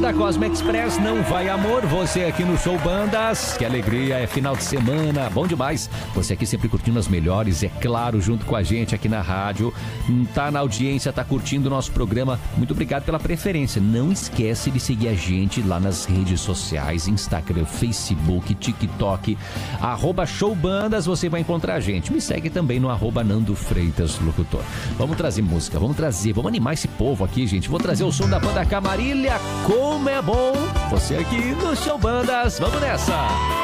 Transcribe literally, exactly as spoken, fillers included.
da Cosmo Express, não vai amor, você aqui no Show Bandas, que alegria, é final de semana, bom demais, você aqui sempre curtindo as melhores, é claro, junto com a gente aqui na rádio, tá na audiência, tá curtindo o nosso programa, muito obrigado pela preferência, não esquece de seguir a gente lá nas redes sociais, Instagram, Facebook, TikTok, arroba Show Bandas, você vai encontrar a gente, me segue também no arroba Nando Freitas Locutor. Vamos trazer música, vamos trazer, vamos animar esse povo aqui, gente, vou trazer o som da banda Camarilha, como é bom, você aqui no Show Bandas, vamos nessa!